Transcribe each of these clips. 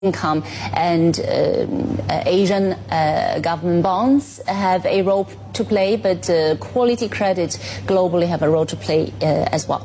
income, and Asian government bonds have a role to play, but quality credit globally have a role to play as well.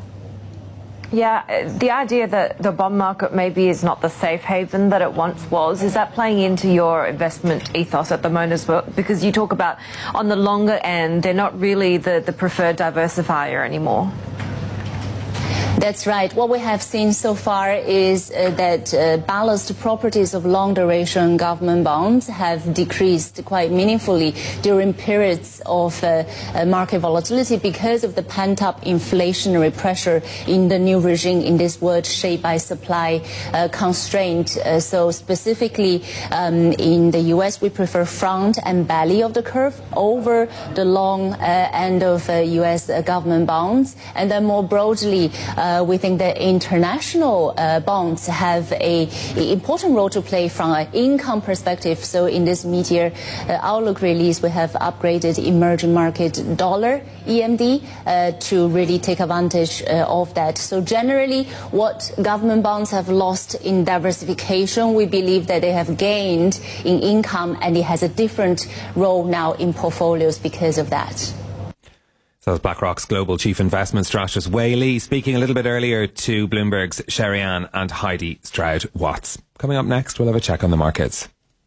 Yeah, the idea that the bond market maybe is not the safe haven that it once was, is that playing into your investment ethos at the moment as well? Because you talk about on the longer end, they're not really the preferred diversifier anymore. That's right. What we have seen so far is that balanced properties of long-duration government bonds have decreased quite meaningfully during periods of market volatility because of the pent-up inflationary pressure in the new regime in this world shaped by supply constraint. So specifically in the U.S., we prefer front and belly of the curve over the long end of U.S. government bonds. And then more broadly, we think that international bonds have an important role to play from an income perspective. So in this mid-year outlook release, we have upgraded emerging market dollar EMD to really take advantage of that. So generally, what government bonds have lost in diversification, we believe that they have gained in income, and it has a different role now in portfolios because of that. So that's BlackRock's global chief investment strategist Wei Li speaking a little bit earlier to Bloomberg's Sherry-Ann and Heidi Stroud-Watts. Coming up next, we'll have a check on the markets.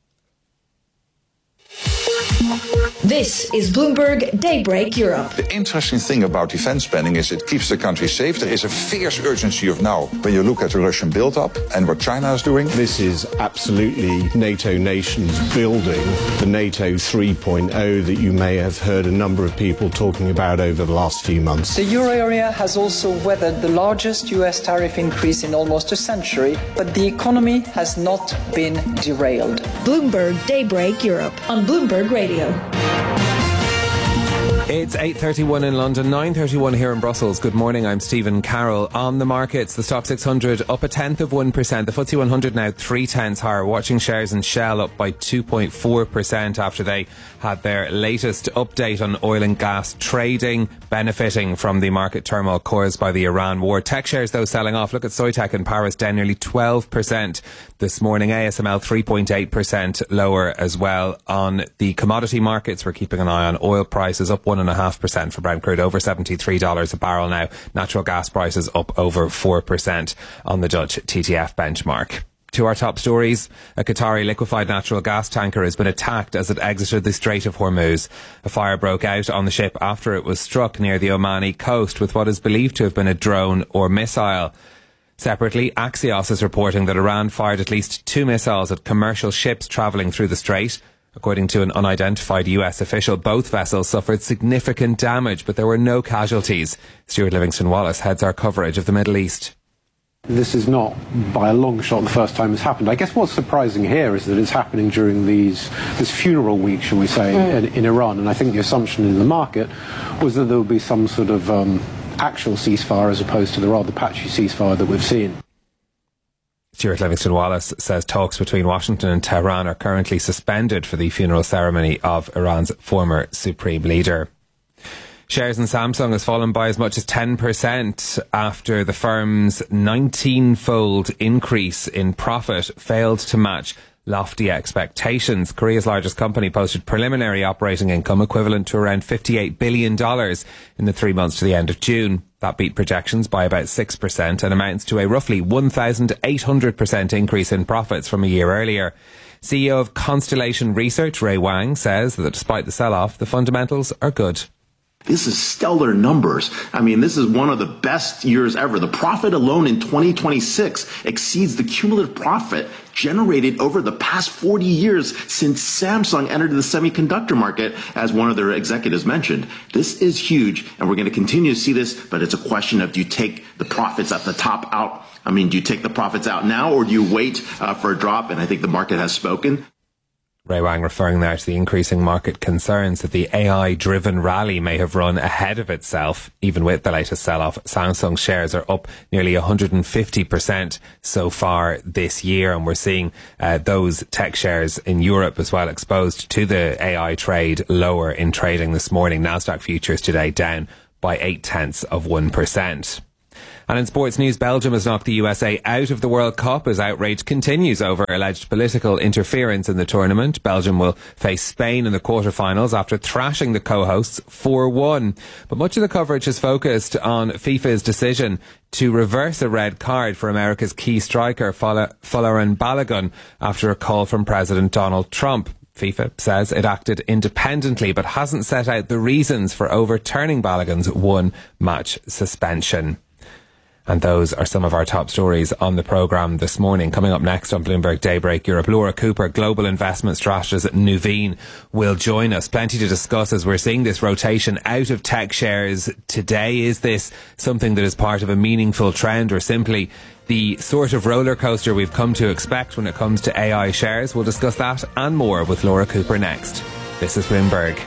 This is Bloomberg Daybreak Europe. The interesting thing about defense spending is it keeps the country safe. There is a fierce urgency of now when you look at the Russian build-up and what China is doing. This is absolutely NATO nations building the NATO 3.0 that you may have heard a number of people talking about over the last few months. The euro area has also weathered the largest US tariff increase in almost a century, but the economy has not been derailed. Bloomberg Daybreak Europe on Bloomberg Radio. It's 8:31 in London, 9:31 here in Brussels. Good morning, I'm Stephen Carroll. On the markets, the Stoxx 600 up 0.1%. The FTSE 100 now 0.3 higher. Watching shares in Shell up by 2.4% after they had their latest update on oil and gas trading, benefiting from the market turmoil caused by the Iran war. Tech shares, though, selling off. Look at Soitec in Paris, down nearly 12% this morning. ASML 3.8% lower as well. On the commodity markets, we're keeping an eye on oil prices, up 1.5% for Brent crude, over $73 a barrel now. Natural gas prices up over 4% on the Dutch TTF benchmark. To our top stories, a Qatari liquefied natural gas tanker has been attacked as it exited the Strait of Hormuz. A fire broke out on the ship after it was struck near the Omani coast with what is believed to have been a drone or missile. Separately, Axios is reporting that Iran fired at least 2 missiles at commercial ships travelling through the strait. According to an unidentified US official, both vessels suffered significant damage, but there were no casualties. Stuart Livingston-Wallace heads our coverage of the Middle East. This is not, by a long shot, the first time it's happened. I guess what's surprising here is that it's happening during this funeral week, shall we say, in Iran. And I think the assumption in the market was that there would be some sort of actual ceasefire as opposed to the rather patchy ceasefire that we've seen. Stuart Livingston-Wallace says talks between Washington and Tehran are currently suspended for the funeral ceremony of Iran's former supreme leader. Shares in Samsung has fallen by as much as 10% after the firm's 19-fold increase in profit failed to match lofty expectations. Korea's largest company posted preliminary operating income equivalent to around $58 billion in the 3 months to the end of June. That beat projections by about 6% and amounts to a roughly 1,800% increase in profits from a year earlier. CEO of Constellation Research, Ray Wang, says that despite the sell-off, the fundamentals are good. This is stellar numbers. I mean, this is one of the best years ever. The profit alone in 2026 exceeds the cumulative profit generated over the past 40 years since Samsung entered the semiconductor market, as one of their executives mentioned. This is huge, and we're going to continue to see this, but it's a question of, do you take the profits at the top out? I mean, do you take the profits out now, or do you wait for a drop? And I think the market has spoken. Ray Wang referring there to the increasing market concerns that the AI-driven rally may have run ahead of itself. Even with the latest sell-off, Samsung shares are up nearly 150% so far this year, and we're seeing those tech shares in Europe as well exposed to the AI trade lower in trading this morning. Nasdaq futures today down by 0.8%. And in sports news, Belgium has knocked the USA out of the World Cup as outrage continues over alleged political interference in the tournament. Belgium will face Spain in the quarterfinals after thrashing the co-hosts 4-1. But much of the coverage has focused on FIFA's decision to reverse a red card for America's key striker, Folarin Balogun, after a call from President Donald Trump. FIFA says it acted independently but hasn't set out the reasons for overturning Balogun's one-match suspension. And those are some of our top stories on the programme this morning. Coming up next on Bloomberg Daybreak Europe, Laura Cooper, Global Investment Strategist at Nuveen, will join us. Plenty to discuss as we're seeing this rotation out of tech shares today. Is this something that is part of a meaningful trend or simply the sort of roller coaster we've come to expect when it comes to AI shares? We'll discuss that and more with Laura Cooper next. This is Bloomberg.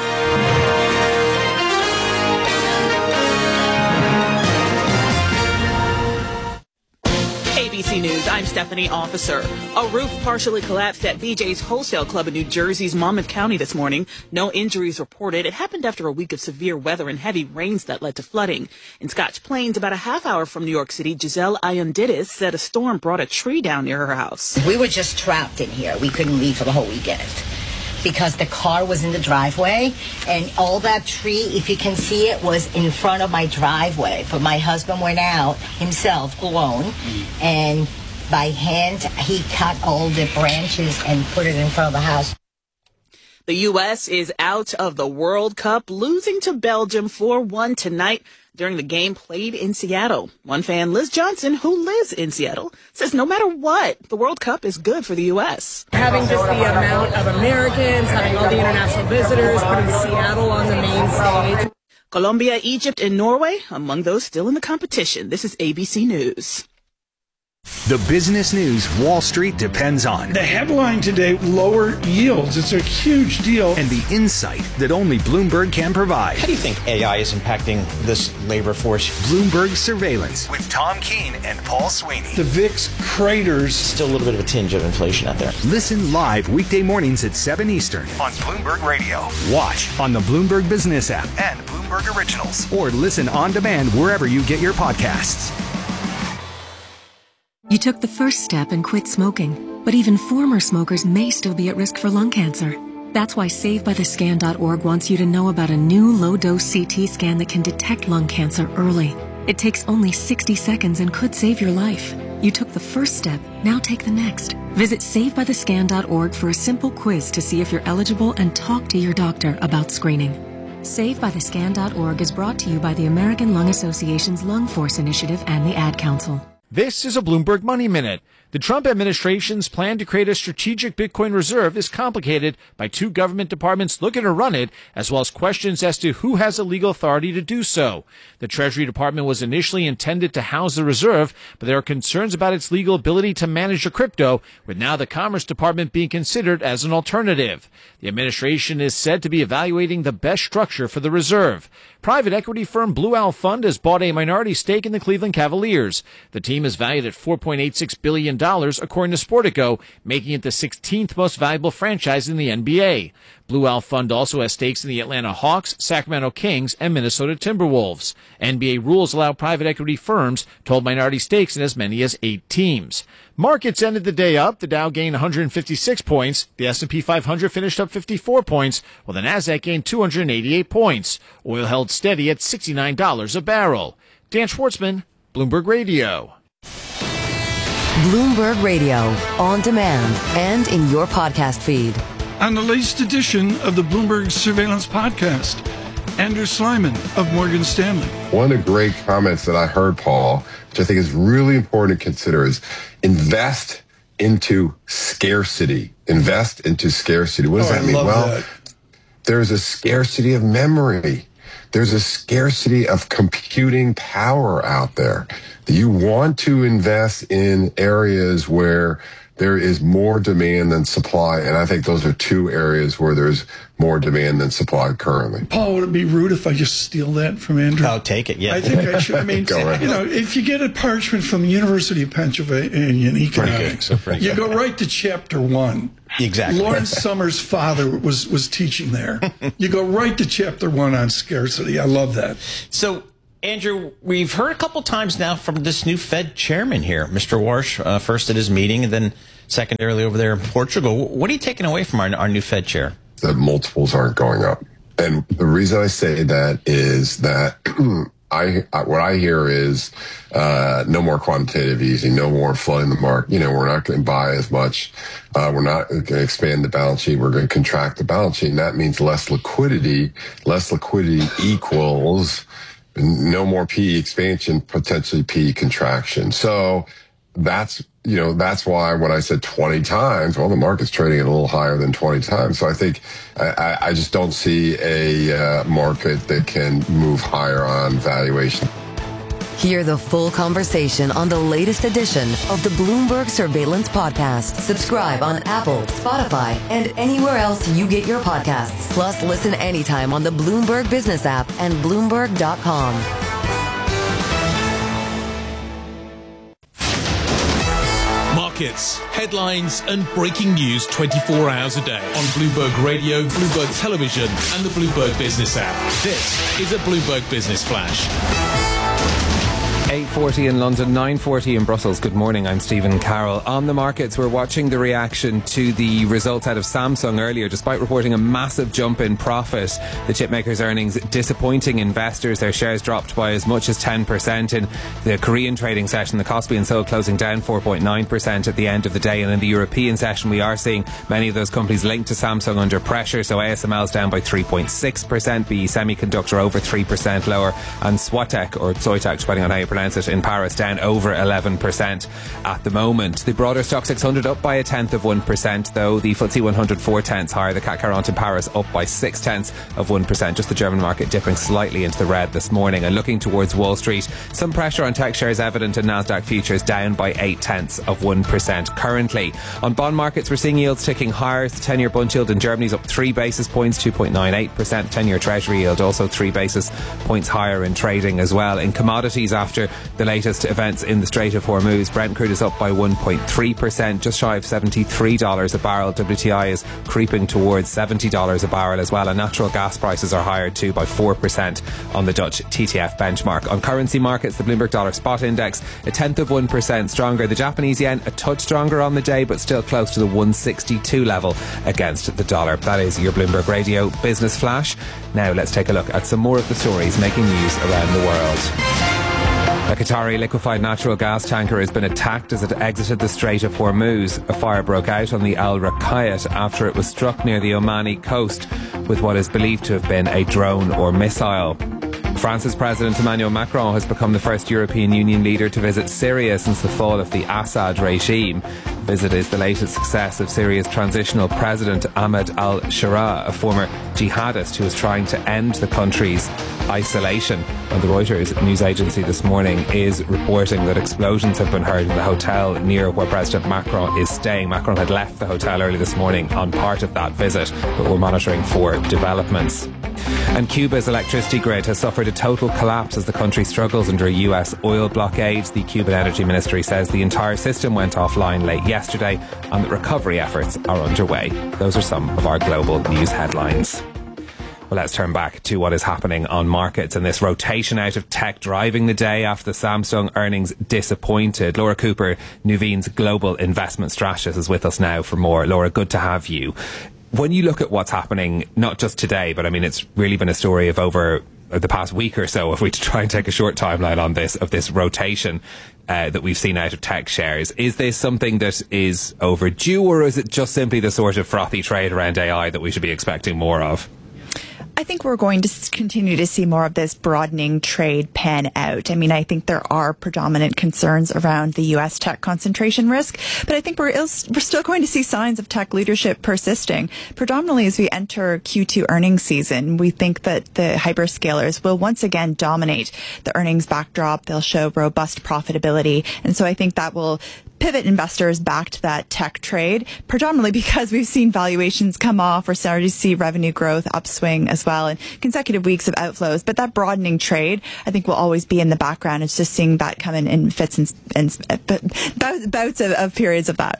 ABC News, I'm Stephanie Officer. A roof partially collapsed at BJ's Wholesale Club in New Jersey's Monmouth County this morning. No injuries reported. It happened after a week of severe weather and heavy rains that led to flooding. In Scotch Plains, about a half hour from New York City, Giselle Ayondidis said a storm brought a tree down near her house. We were just trapped in here. We couldn't leave for the whole weekend because the car was in the driveway and all that tree, if you can see it, was in front of my driveway. But my husband went out himself alone and by hand he cut all the branches and put it in front of the house. The U.S. is out of the World Cup, losing to Belgium 4-1 tonight during the game played in Seattle. One fan, Liz Johnson, who lives in Seattle, says no matter what, the World Cup is good for the U.S. Having just the amount of Americans, having all the international visitors, putting Seattle on the main stage. Colombia, Egypt, and Norway among those still in the competition. This is ABC News. The business news Wall Street depends on. The headline today, lower yields. It's a huge deal. And the insight that only Bloomberg can provide. How do you think AI is impacting this labor force? Bloomberg Surveillance with Tom Keene and Paul Sweeney. The VIX craters. Still a little bit of a tinge of inflation out there. Listen live weekday mornings at 7 Eastern on Bloomberg Radio. Watch on the Bloomberg Business app and Bloomberg Originals. Or listen on demand wherever you get your podcasts. You took the first step and quit smoking, but even former smokers may still be at risk for lung cancer. That's why SaveByTheScan.org wants you to know about a new low-dose CT scan that can detect lung cancer early. It takes only 60 seconds and could save your life. You took the first step, now take the next. Visit SaveByTheScan.org for a simple quiz to see if you're eligible and talk to your doctor about screening. SaveByTheScan.org is brought to you by the American Lung Association's Lung Force Initiative and the Ad Council. This is a Bloomberg Money Minute. The Trump administration's plan to create a strategic Bitcoin reserve is complicated by two government departments looking to run it, as well as questions as to who has the legal authority to do so. The Treasury Department was initially intended to house the reserve, but there are concerns about its legal ability to manage the crypto, with now the Commerce Department being considered as an alternative. The administration is said to be evaluating the best structure for the reserve. Private equity firm Blue Owl Fund has bought a minority stake in the Cleveland Cavaliers. The team is valued at $4.86 billion, according to Sportico, making it the 16th most valuable franchise in the NBA. Blue Owl Fund also has stakes in the Atlanta Hawks, Sacramento Kings, and Minnesota Timberwolves. NBA rules allow private equity firms to hold minority stakes in as many as 8 teams. Markets ended the day up. The Dow gained 156 points. The S&P 500 finished up 54 points, while the Nasdaq gained 288 points. Oil held steady at $69 a barrel. Dan Schwartzman, Bloomberg Radio. Bloomberg Radio, on demand and in your podcast feed. On the latest edition of the Bloomberg Surveillance Podcast, Andrew Slyman of Morgan Stanley. One of the great comments that I heard, Paul, which I think is really important to consider, is invest into scarcity. Invest into scarcity. What does that mean? Well, there's a scarcity of memory. There's a scarcity of computing power out there. You want to invest in areas where there is more demand than supply, and I think those are two areas where there's more demand than supply currently. Paul, would it be rude if I just steal that from Andrew? I'll take it, yeah. I think I should. I mean, if you get a parchment from the University of Pennsylvania in economics, you go right to chapter 1. Exactly. Lawrence Summers' father was teaching there. You go right to chapter 1 on scarcity. I love that. So Andrew, we've heard a couple times now from this new Fed chairman here, Mr. Warsh, first at his meeting and then secondarily over there in Portugal. What are you taking away from our new Fed chair? The multiples aren't going up. And the reason I say that is that what I hear is no more quantitative easing, no more flooding the market. We're not going to buy as much. We're not going to expand the balance sheet. We're going to contract the balance sheet. And that means less liquidity. Less liquidity equals no more PE expansion, potentially PE contraction. So that's why when I said 20 times, well, the market's trading at a little higher than 20 times. So I think I just don't see a market that can move higher on valuation. Hear the full conversation on the latest edition of the Bloomberg Surveillance Podcast. Subscribe on Apple, Spotify, and anywhere else you get your podcasts. Plus, listen anytime on the Bloomberg Business app and Bloomberg.com. Markets, headlines, and breaking news 24 hours a day on Bloomberg Radio, Bloomberg Television, and the Bloomberg Business app. This is a Bloomberg Business Flash. 8:40 in London, 9:40 in Brussels. Good morning, I'm Stephen Carroll. On the markets, we're watching the reaction to the results out of Samsung earlier. Despite reporting a massive jump in profit, the chipmaker's earnings disappointing investors. Their shares dropped by as much as 10% in the Korean trading session. The Kospi and Seoul closing down 4.9% at the end of the day. And in the European session, we are seeing many of those companies linked to Samsung under pressure. So ASML's down by 3.6%, BE Semiconductor over 3% lower, and Switek, or Soitec, depending on how you pronounce it, in Paris down over 11% at the moment. The broader stock 600 up by 0.1%, though. The FTSE 100 4/10 higher. The CAC 40 in Paris up by 0.6%. Just the German market dipping slightly into the red this morning. And looking towards Wall Street, some pressure on tech shares evident in Nasdaq futures down by 0.8% currently. On bond markets, we're seeing yields ticking higher. The 10-year bund yield in Germany is up 3 basis points, 2.98%. 10-year treasury yield also 3 basis points higher in trading as well. In commodities, after the latest events in the Strait of Hormuz, Brent crude is up by 1.3%, just shy of $73 a barrel. WTI is creeping towards $70 a barrel as well, and natural gas prices are higher too by 4% on the Dutch TTF benchmark. On currency markets, the Bloomberg Dollar Spot Index 0.1% stronger. The Japanese yen a touch stronger on the day, but still close to the 162 level against the dollar. That is your Bloomberg Radio Business Flash. Now let's take a look at some more of the stories making news around the world. A Qatari liquefied natural gas tanker has been attacked as it exited the Strait of Hormuz. A fire broke out on the Al Raqayat after it was struck near the Omani coast with what is believed to have been a drone or missile. France's President Emmanuel Macron has become the first European Union leader to visit Syria since the fall of the Assad regime. The visit is the latest success of Syria's transitional president Ahmed al-Shara, a former jihadist who is trying to end the country's isolation. And the Reuters news agency this morning is reporting that explosions have been heard in the hotel near where President Macron is staying. Macron had left the hotel early this morning on part of that visit, but we're monitoring for developments. And Cuba's electricity grid has suffered a total collapse as the country struggles under a US oil blockade. The Cuban Energy Ministry says the entire system went offline late yesterday and that recovery efforts are underway. Those are some of our global news headlines. Well, let's turn back to what is happening on markets and this rotation out of tech driving the day after the Samsung earnings disappointed. Laura Cooper, Nuveen's global investment strategist, is with us now for more. Laura, good to have you. When you look at what's happening, not just today, but I mean, it's really been a story of over the past week or so, if we try and take a short timeline on this, of this rotation that we've seen out of tech shares. Is this something that is overdue, or is it just simply the sort of frothy trade around AI that we should be expecting more of? I think we're going to continue to see more of this broadening trade pan out. I mean, I think there are predominant concerns around the U.S. tech concentration risk, but I think we're still going to see signs of tech leadership persisting. Predominantly as we enter Q2 earnings season, we think that the hyperscalers will once again dominate the earnings backdrop. They'll show robust profitability. And so I think that will pivot investors back to that tech trade, predominantly because we've seen valuations come off. We're starting to see revenue growth upswing as well, and consecutive weeks of outflows. But that broadening trade, I think, will always be in the background. It's just seeing that come in fits and bouts of periods of that.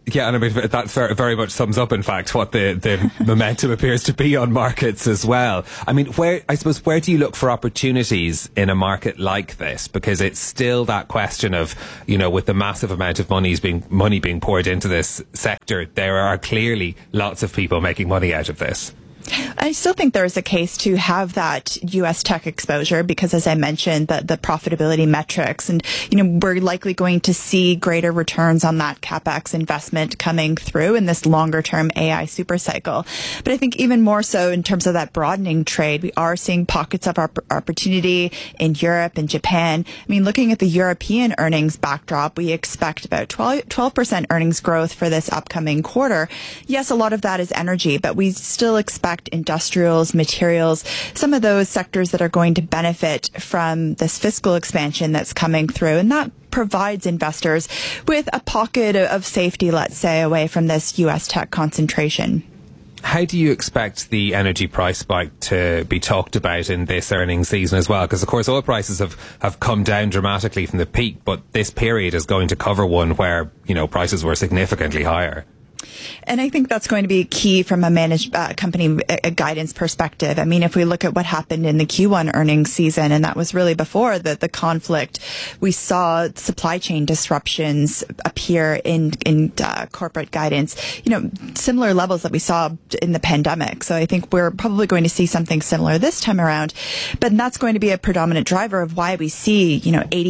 Yeah, and I mean, that very much sums up, in fact, what the momentum appears to be on markets as well. I mean, where do you look for opportunities in a market like this? Because it's still that question of, with the massive amount of money being poured into this sector, there are clearly lots of people making money out of this. I still think there is a case to have that U.S. tech exposure because, as I mentioned, the profitability metrics, and we're likely going to see greater returns on that capex investment coming through in this longer-term AI supercycle. But I think even more so in terms of that broadening trade, we are seeing pockets of opportunity in Europe and Japan. I mean, looking at the European earnings backdrop, we expect about 12% earnings growth for this upcoming quarter. Yes, a lot of that is energy, but we still expect industrials, materials, some of those sectors that are going to benefit from this fiscal expansion that's coming through. And that provides investors with a pocket of safety, let's say, away from this U.S. tech concentration. How do you expect the energy price spike to be talked about in this earnings season as well? Because, of course, oil prices have come down dramatically from the peak, but this period is going to cover one where, prices were significantly higher. And I think that's going to be key from a managed company guidance perspective. I mean, if we look at what happened in the Q1 earnings season, and that was really before the conflict, we saw supply chain disruptions appear in corporate guidance, similar levels that we saw in the pandemic. So I think we're probably going to see something similar this time around. But that's going to be a predominant driver of why we see,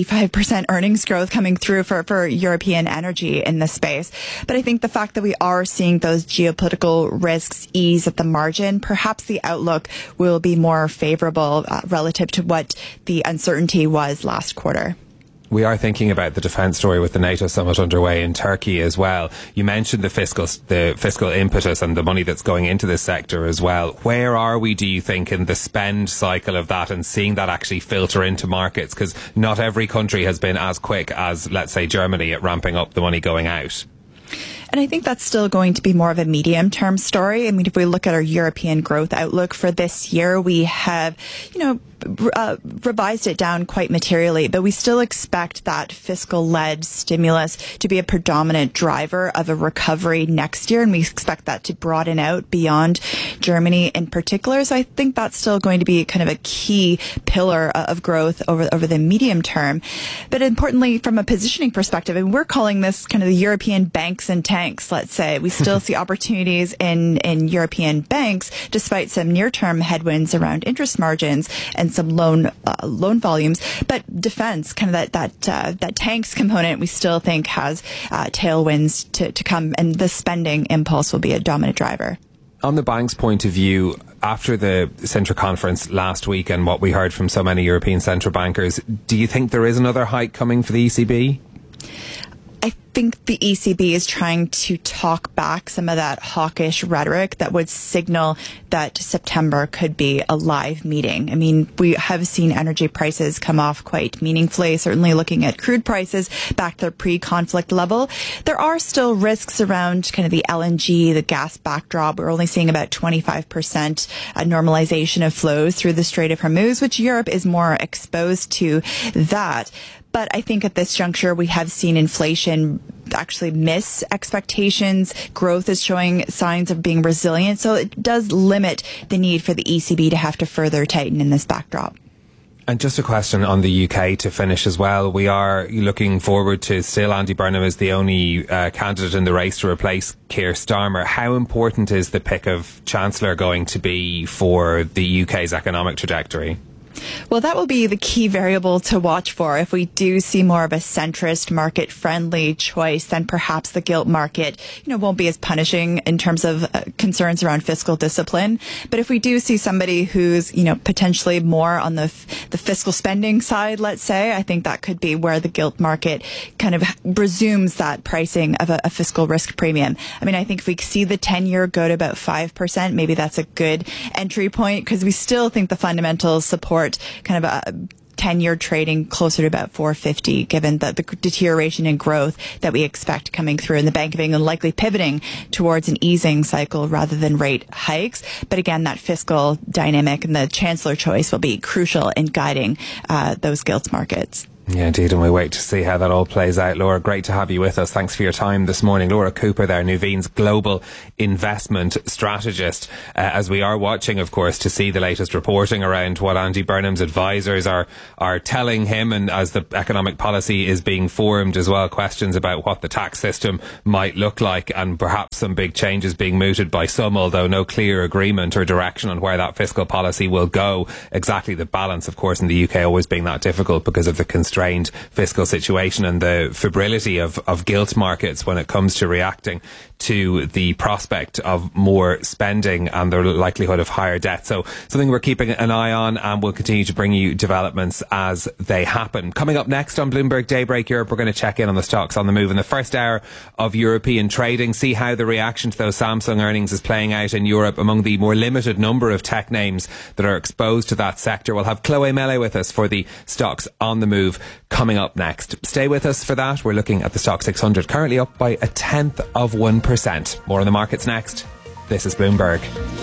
85% earnings growth coming through for European energy in this space. But I think the fact that we are seeing those geopolitical risks ease at the margin, perhaps the outlook will be more favorable relative to what the uncertainty was last quarter. We are thinking about the defence story with the NATO summit underway in Turkey as well. You mentioned the fiscal impetus and the money that's going into this sector as well. Where are we, do you think, in the spend cycle of that and seeing that actually filter into markets? Because not every country has been as quick as, let's say, Germany at ramping up the money going out. And I think that's still going to be more of a medium-term story. I mean, if we look at our European growth outlook for this year, we have, revised it down quite materially, but we still expect that fiscal-led stimulus to be a predominant driver of a recovery next year, and we expect that to broaden out beyond Germany in particular. So I think that's still going to be kind of a key pillar of growth over the medium term. But importantly, from a positioning perspective, and we're calling this kind of the European banks and tanks, let's say. We still see opportunities in European banks, despite some near-term headwinds around interest margins and some loan volumes. But defense, kind of that tanks component, we still think has tailwinds to come, and the spending impulse will be a dominant driver. On the bank's point of view, after the Sintra conference last week and what we heard from so many European central bankers, do you think there is another hike coming for the ECB? I think the ECB is trying to talk back some of that hawkish rhetoric that would signal that September could be a live meeting. I mean, we have seen energy prices come off quite meaningfully, certainly looking at crude prices back to their pre-conflict level. There are still risks around kind of the LNG, the gas backdrop. We're only seeing about 25% normalization of flows through the Strait of Hormuz, which Europe is more exposed to that. But I think at this juncture, we have seen inflation actually miss expectations. Growth is showing signs of being resilient. So it does limit the need for the ECB to have to further tighten in this backdrop. And just a question on the UK to finish as well. We are looking forward to still Andy Burnham is the only candidate in the race to replace Keir Starmer. How important is the pick of Chancellor going to be for the UK's economic trajectory? Well, that will be the key variable to watch for. If we do see more of a centrist, market-friendly choice, then perhaps the gilt market, won't be as punishing in terms of concerns around fiscal discipline. But if we do see somebody who's, potentially more on the fiscal spending side, let's say, I think that could be where the gilt market kind of resumes that pricing of a fiscal risk premium. I mean, I think if we see the 10-year go to about 5%, maybe that's a good entry point because we still think the fundamentals support kind of a 10-year trading closer to about 450, given the deterioration in growth that we expect coming through, and the Bank of England likely pivoting towards an easing cycle rather than rate hikes. But again, that fiscal dynamic and the Chancellor choice will be crucial in guiding those gilts markets. Yeah, indeed, and we wait to see how that all plays out. Laura, great to have you with us. Thanks for your time this morning. Laura Cooper there, Nuveen's global investment strategist, as we are watching, of course, to see the latest reporting around what Andy Burnham's advisors are telling him, and as the economic policy is being formed as well, questions about what the tax system might look like, and perhaps some big changes being mooted by some, although no clear agreement or direction on where that fiscal policy will go. Exactly the balance, of course, in the UK always being that difficult because of the constrained fiscal situation and the febrility of gilt markets when it comes to reacting to the prospect of more spending and the likelihood of higher debt. So something we're keeping an eye on, and we'll continue to bring you developments as they happen. Coming up next on Bloomberg Daybreak Europe, we're going to check in on the stocks on the move in the first hour of European trading, see how the reaction to those Samsung earnings is playing out in Europe among the more limited number of tech names that are exposed to that sector. We'll have Chloe Mele with us for the stocks on the move coming up next. Stay with us for that. We're looking at the Stock 600, currently up by 0.1%. More on the markets next. This is Bloomberg.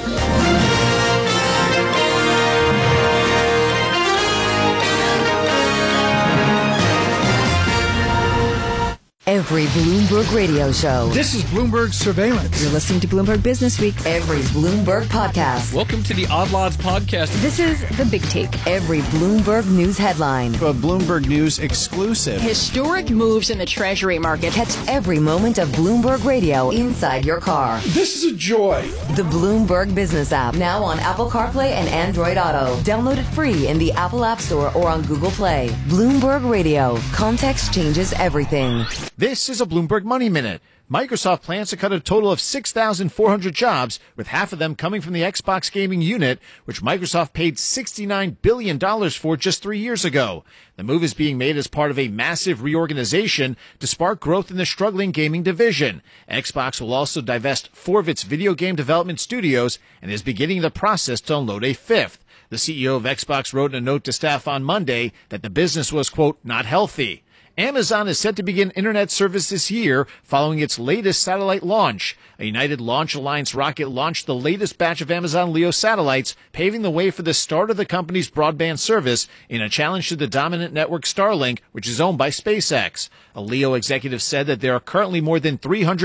Every Bloomberg radio show. This is Bloomberg Surveillance. You're listening to Bloomberg Business Week. Every Bloomberg podcast. Welcome to the Odd Lots podcast. This is The Big Take. Every Bloomberg News headline. A Bloomberg News exclusive. Historic moves in the Treasury market. Catch every moment of Bloomberg Radio inside your car. This is a joy. The Bloomberg Business app. Now on Apple CarPlay and Android Auto. Download it free in the Apple App Store or on Google Play. Bloomberg Radio. Context changes everything. This is a Bloomberg Money Minute. Microsoft plans to cut a total of 6,400 jobs, with half of them coming from the Xbox gaming unit, which Microsoft paid $69 billion for just 3 years ago. The move is being made as part of a massive reorganization to spark growth in the struggling gaming division. Xbox will also divest 4 of its video game development studios and is beginning the process to unload a 5th. The CEO of Xbox wrote in a note to staff on Monday that the business was, quote, not healthy. Amazon is set to begin internet service this year following its latest satellite launch. A United Launch Alliance rocket launched the latest batch of Amazon LEO satellites, paving the way for the start of the company's broadband service in a challenge to the dominant network Starlink, which is owned by SpaceX. A LEO executive said that there are currently more than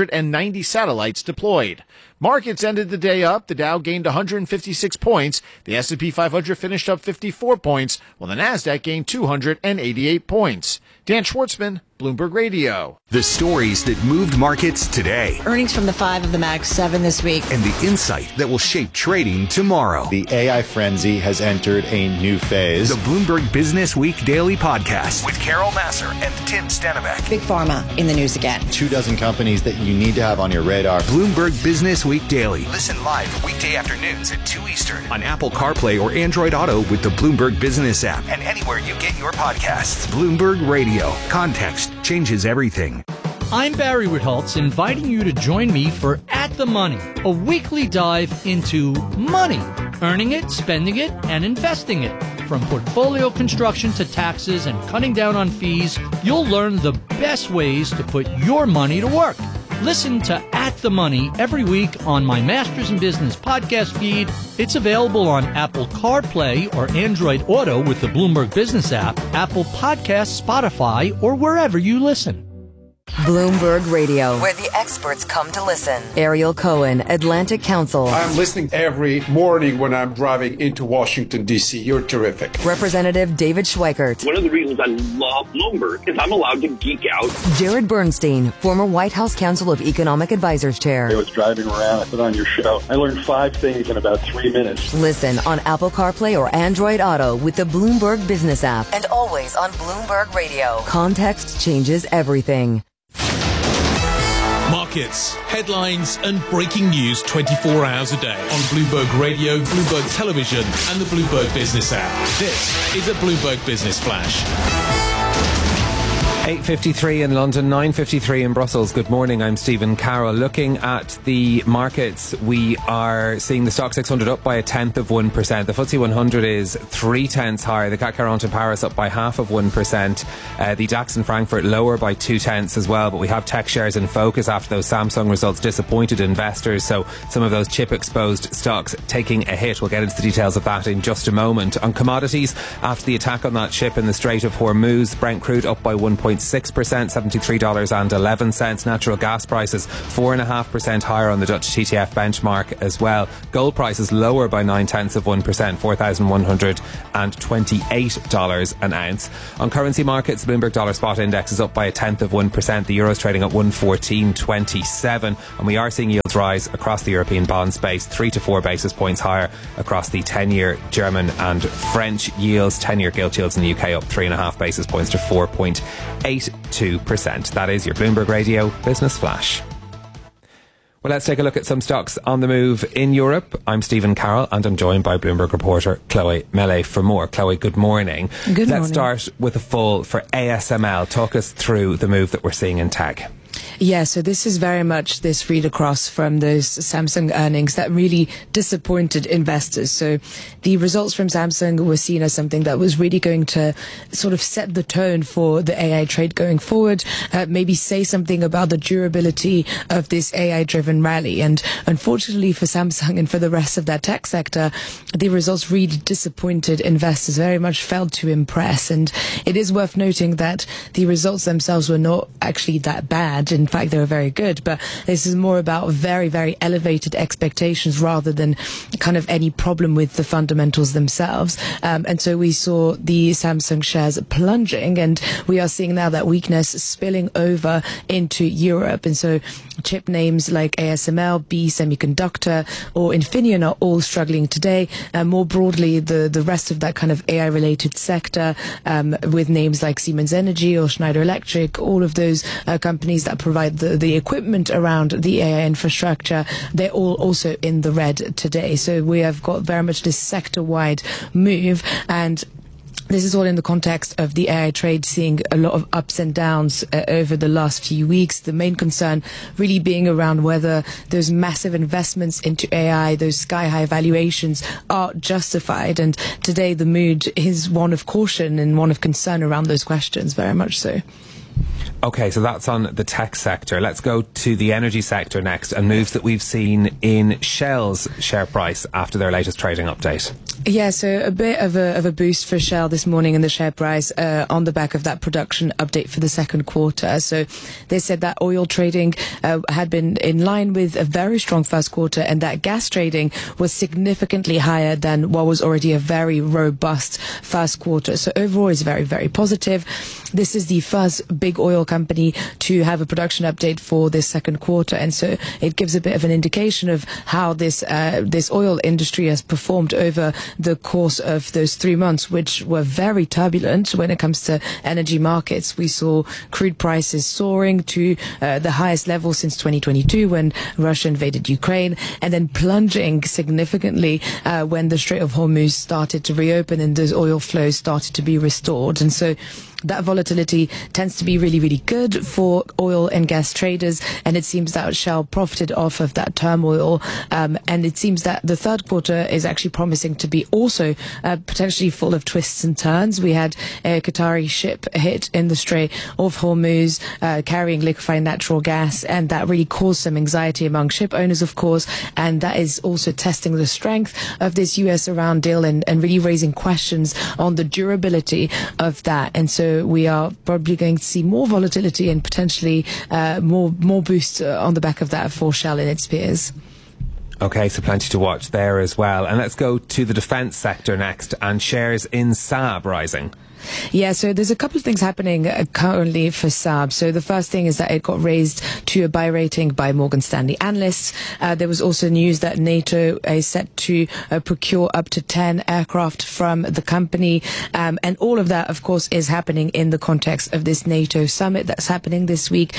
390 satellites deployed. Markets ended the day up. The Dow gained 156 points. The S&P 500 finished up 54 points, while the Nasdaq gained 288 points. Dan Schwartzman, Bloomberg Radio. The stories that moved markets today. Earnings from the 5 of the Mag 7 this week. And the insight that will shape trading tomorrow. The AI frenzy has entered a new phase. The Bloomberg Business Week Daily Podcast with Carol Massar and Tim Stenbeck. Big Pharma in the news again. 24 companies that you need to have on your radar. Bloomberg Business Week Daily. Listen live weekday afternoons at 2 Eastern on Apple CarPlay or Android Auto with the Bloomberg Business app and anywhere you get your podcasts. Bloomberg Radio. Context changes everything. I'm Barry Ritholtz, inviting you to join me for At the Money, a weekly dive into money, earning it, spending it, and investing it. From portfolio construction to taxes and cutting down on fees, you'll learn the best ways to put your money to work. Listen to At the Money every week on my Masters in Business podcast feed. It's available on Apple CarPlay or Android Auto with the Bloomberg Business app, Apple Podcasts, Spotify, or wherever you listen. Bloomberg Radio, where the experts come to listen. Ariel Cohen, Atlantic Council. I'm listening every morning when I'm driving into Washington, D.C. You're terrific. Representative David Schweikert. One of the reasons I love Bloomberg is I'm allowed to geek out. Jared Bernstein, former White House Council of Economic Advisors Chair. I was driving around, I put on your show. I learned 5 things in about 3 minutes. Listen on Apple CarPlay or Android Auto with the Bloomberg Business app. And always on Bloomberg Radio. Context changes everything. Markets, headlines and breaking news 24 hours a day on Bloomberg Radio, Bloomberg Television and the Bloomberg Business app. This is a Bloomberg Business Flash. 8:53 in London, 9:53 in Brussels. Good morning, I'm Stephen Carroll. Looking at the markets, we are seeing the Stock 600 up by 0.1%. The FTSE 100 is 0.3 higher. The CAC 40 in Paris up by 0.5%. The DAX in Frankfurt lower by 0.2 as well. But we have tech shares in focus after those Samsung results disappointed investors. So some of those chip-exposed stocks taking a hit. We'll get into the details of that in just a moment. On commodities, after the attack on that ship in the Strait of Hormuz, Brent crude up by 1.6%, $73.11. Natural gas prices 4.5% higher on the Dutch TTF benchmark as well. Gold prices lower by 0.9%, $4,128 an ounce. On currency markets, the Bloomberg Dollar Spot Index is up by 0.1%. The Euro's trading at 114.27, and we are seeing yields rise across the European bond space, 3 to 4 basis points higher across the 10-year German and French yields. 10-year gilt yields in the UK up 3.5 basis points to 4.82%. That is your Bloomberg Radio Business Flash. Well, let's take a look at some stocks on the move in Europe. I'm Stephen Carroll, and I'm joined by Bloomberg reporter Chloe Mellet for more. Chloe, good morning. Good morning. Let's start with a fall for ASML. Talk us through the move that we're seeing in tech. Yeah, so this is very much this read across from those Samsung earnings that really disappointed investors. So the results from Samsung were seen as something that was really going to sort of set the tone for the AI trade going forward, maybe say something about the durability of this AI-driven rally. And unfortunately for Samsung and for the rest of that tech sector, the results really disappointed investors, very much failed to impress. And it is worth noting that the results themselves were not actually that bad. In fact, they were very good, but this is more about very, very elevated expectations rather than kind of any problem with the fundamentals themselves. And so we saw the Samsung shares plunging, and we are seeing now that weakness spilling over into Europe. And so chip names like ASML, B Semiconductor, or Infineon are all struggling today. More broadly, the rest of that kind of AI-related sector, with names like Siemens Energy or Schneider Electric, all of those companies that provide the equipment around the AI infrastructure, they're all also in the red today. So we have got very much this sector-wide move, and this is all in the context of the AI trade seeing a lot of ups and downs over the last few weeks. The main concern really being around whether those massive investments into AI, those sky-high valuations, are justified. And today the mood is one of caution and one of concern around those questions, very much so. Okay, so that's on the tech sector. Let's go to the energy sector next, and moves that we've seen in Shell's share price after their latest trading update. Yeah, so a bit of a boost for Shell this morning in the share price on the back of that production update for the second quarter. So they said that oil trading had been in line with a very strong first quarter, and that gas trading was significantly higher than what was already a very robust first quarter. So overall, it's very, very positive. This is the first big oil company to have a production update for this second quarter, and so it gives a bit of an indication of how this oil industry has performed over the course of those 3 months, which were very turbulent when it comes to energy markets. We saw crude prices soaring to the highest level since 2022 when Russia invaded Ukraine, and then plunging significantly when the Strait of Hormuz started to reopen and those oil flows started to be restored. And so that volatility tends to be really, really good for oil and gas traders, and it seems that Shell profited off of that turmoil. And it seems that the third quarter is actually promising to be also potentially full of twists and turns. We had a Qatari ship hit in the Strait of Hormuz carrying liquefied natural gas, and that really caused some anxiety among ship owners, of course, and that is also testing the strength of this US-Iran deal and really raising questions on the durability of that. And so we are probably going to see more volatility and potentially more boost on the back of that for Shell and its peers. Okay, so plenty to watch there as well. And let's go to the defence sector next, and shares in Saab rising. Yeah, so there's a couple of things happening currently for Saab. So the first thing is that it got raised to a buy rating by Morgan Stanley analysts. There was also news that NATO is set to procure up to 10 aircraft from the company. And all of that, of course, is happening in the context of this NATO summit that's happening this week.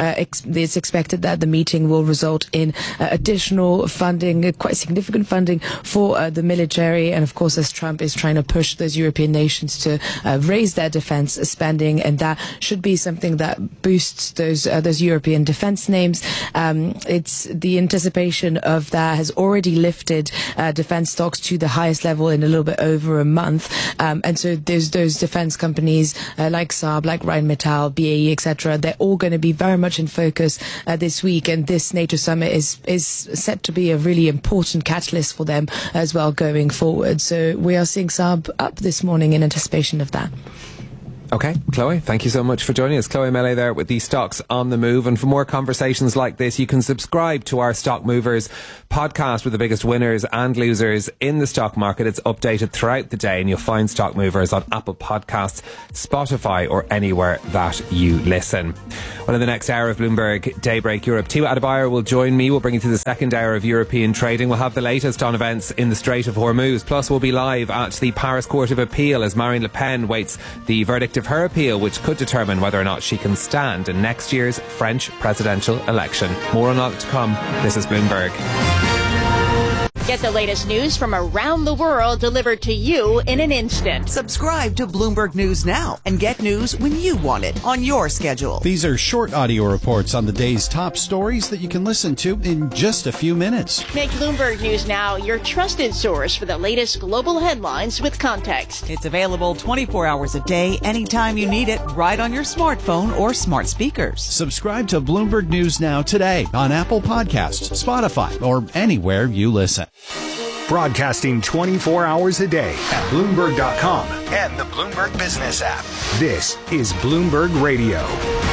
It's expected that the meeting will result in additional funding, quite significant funding for the military. And of course, as Trump is trying to push those European nations to raise their defense spending, and that should be something that boosts those European defense names. It's the anticipation of that has already lifted defense stocks to the highest level in a little bit over a month. And so there's those defense companies like Saab, like Rheinmetall, BAE, etc. They're all going to be very much in focus this week, and this NATO summit is set to be a really important catalyst for them as well going forward. So we are seeing Saab up this morning in anticipation of that. Okay, Chloe, thank you so much for joining us. Chloe Melee there with the Stocks on the Move. And for more conversations like this, you can subscribe to our Stock Movers podcast with the biggest winners and losers in the stock market. It's updated throughout the day, and you'll find Stock Movers on Apple Podcasts, Spotify, or anywhere that you listen. Well, in the next hour of Bloomberg Daybreak Europe, Tiwa Adebayo will join me. We'll bring you to the second hour of European trading. We'll have the latest on events in the Strait of Hormuz. Plus, we'll be live at the Paris Court of Appeal as Marine Le Pen waits the verdict of her appeal, which could determine whether or not she can stand in next year's French presidential election. More on that to come. This is Bloomberg. Get the latest news from around the world delivered to you in an instant. Subscribe to Bloomberg News now and get news when you want it on your schedule. These are short audio reports on the day's top stories that you can listen to in just a few minutes. Make Bloomberg News Now your trusted source for the latest global headlines with context. It's available 24 hours a day, anytime you need it, right on your smartphone or smart speakers. Subscribe to Bloomberg News Now today on Apple Podcasts, Spotify, or anywhere you listen. Broadcasting 24 hours a day at Bloomberg.com and the Bloomberg Business app. This is Bloomberg Radio.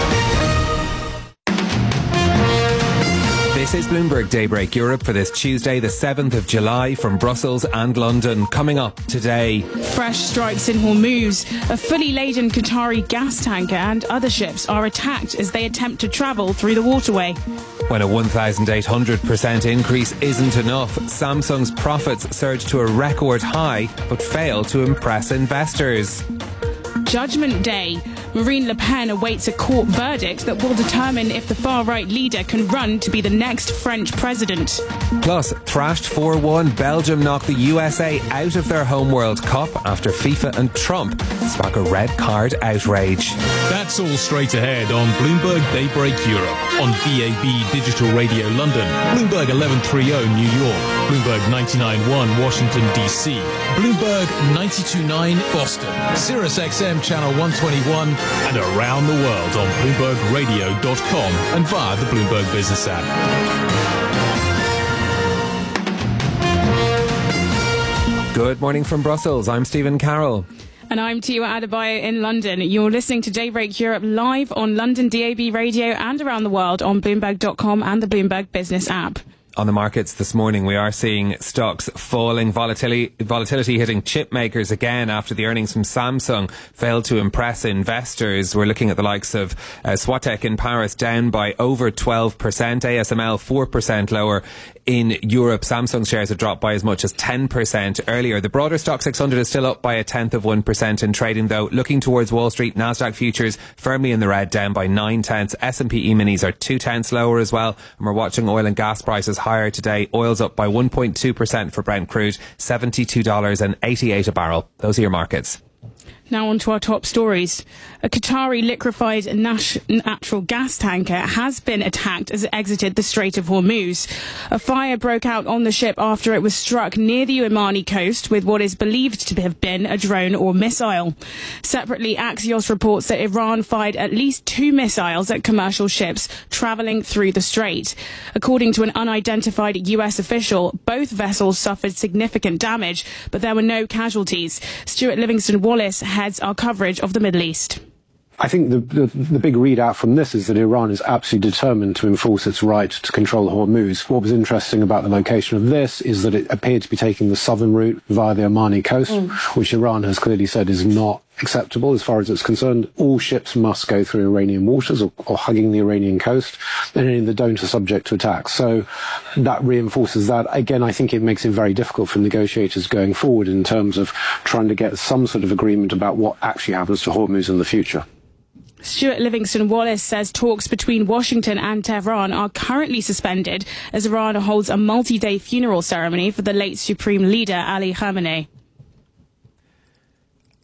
This is Bloomberg Daybreak Europe for this Tuesday, the 7th of July, from Brussels and London. Coming up today. Fresh strikes in Hormuz. A fully laden Qatari gas tanker and other ships are attacked as they attempt to travel through the waterway. When a 1,800% increase isn't enough, Samsung's profits surge to a record high but fail to impress investors. Judgment Day. Marine Le Pen awaits a court verdict that will determine if the far-right leader can run to be the next French president. Plus, thrashed 4-1, Belgium knocked the USA out of their home World Cup after FIFA and Trump spark a red card outrage. That's all straight ahead on Bloomberg Daybreak Europe, on DAB Digital Radio London, Bloomberg 1130 New York, Bloomberg 99.1 Washington DC, Bloomberg 92.9 Boston, Sirius XM Channel 121, and around the world on BloombergRadio.com and via the Bloomberg Business app. Good morning from Brussels. I'm Stephen Carroll. And I'm Tiwa Adebayo in London. You're listening to Daybreak Europe live on London DAB radio and around the world on Bloomberg.com and the Bloomberg Business app. On the markets this morning, we are seeing stocks falling, volatility hitting chip makers again after the earnings from Samsung failed to impress investors. We're looking at the likes of Swatek in Paris down by over 12%, ASML 4% lower. In Europe, Samsung shares have dropped by as much as 10% earlier. The broader stock 600 is still up by 0.1% in trading, though. Looking towards Wall Street, Nasdaq futures firmly in the red, down by 0.9. S&P E-minis are 0.2 lower as well. And we're watching oil and gas prices higher today. Oil's up by 1.2% for Brent crude, $72.88 a barrel. Those are your markets. Now on to our top stories. A Qatari liquefied natural gas tanker has been attacked as it exited the Strait of Hormuz. A fire broke out on the ship after it was struck near the Omani coast with what is believed to have been a drone or missile. Separately, Axios reports that Iran fired at least 2 missiles at commercial ships travelling through the strait. According to an unidentified US official, both vessels suffered significant damage, but there were no casualties. Stuart Livingston-Wallace heads our coverage of the Middle East. I think the big readout from this is that Iran is absolutely determined to enforce its right to control Hormuz. What was interesting about the location of this is that it appeared to be taking the southern route via the Omani coast, which Iran has clearly said is not acceptable as far as it's concerned. All ships must go through Iranian waters or hugging the Iranian coast, and any that don't are subject to attack. So that reinforces that. Again, I think it makes it very difficult for negotiators going forward in terms of trying to get some sort of agreement about what actually happens to Hormuz in the future. Stuart Livingston-Wallace says talks between Washington and Tehran are currently suspended as Iran holds a multi-day funeral ceremony for the late Supreme Leader Ali Khamenei.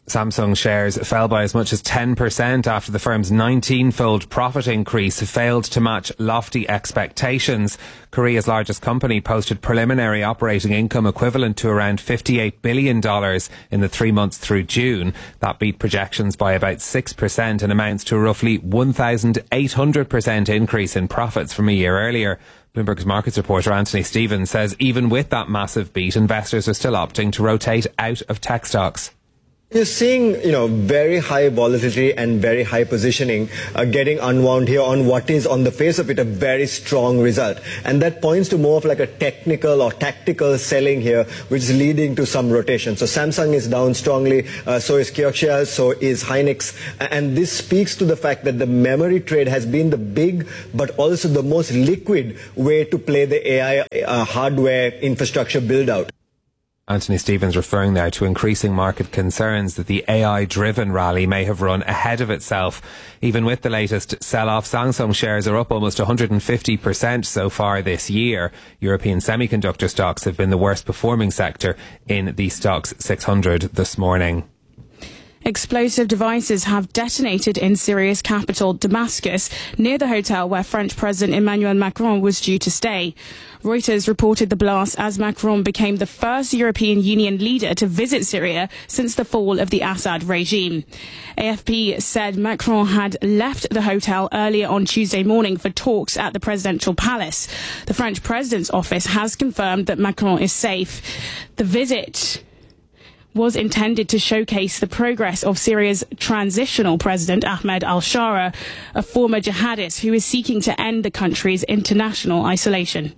Samsung shares fell by as much as 10% after the firm's 19-fold profit increase failed to match lofty expectations. Korea's largest company posted preliminary operating income equivalent to around $58 billion in the 3 months through June. That beat projections by about 6% and amounts to a roughly 1,800% increase in profits from a year earlier. Bloomberg's markets reporter Anthony Stevens says even with that massive beat, investors are still opting to rotate out of tech stocks. You're seeing, very high volatility and very high positioning getting unwound here on what is, on the face of it, a very strong result. And that points to more of like a technical or tactical selling here, which is leading to some rotation. So Samsung is down strongly, so is Kioxia, so is Hynix. And this speaks to the fact that the memory trade has been the big, but also the most liquid way to play the AI hardware infrastructure build out. Anthony Stevens referring there to increasing market concerns that the AI-driven rally may have run ahead of itself. Even with the latest sell-off, Samsung shares are up almost 150% so far this year. European semiconductor stocks have been the worst performing sector in the Stocks 600 this morning. Explosive devices have detonated in Syria's capital, Damascus, near the hotel where French President Emmanuel Macron was due to stay. Reuters reported the blast as Macron became the first European Union leader to visit Syria since the fall of the Assad regime. AFP said Macron had left the hotel earlier on Tuesday morning for talks at the presidential palace. The French president's office has confirmed that Macron is safe. The visit was intended to showcase the progress of Syria's transitional president, Ahmed al-Shara, a former jihadist who is seeking to end the country's international isolation.